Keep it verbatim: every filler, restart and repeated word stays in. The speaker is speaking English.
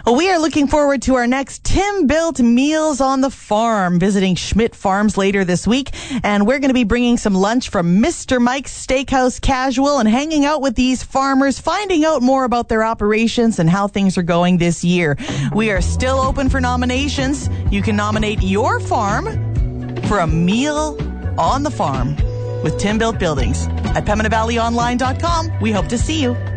Well, we are looking forward to our next Tim Built Meals on the Farm, visiting Schmidt Farms later this week. And we're going to be bringing some lunch from Mister Mike's Steakhouse Casual and hanging out with these farmers, finding out more about their operations and how things are going this year. We are still open for nominations. You can nominate your farm for a meal on the farm with Tim Built Buildings. At Pembina Valley Online dot com, we hope to see you.